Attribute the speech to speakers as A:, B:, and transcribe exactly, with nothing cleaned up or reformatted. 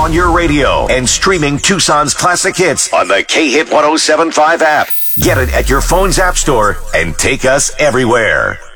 A: on your radio and streaming Tucson's classic hits on the K-Hit ten seventy-five app. Get it at your phone's app store and take us everywhere.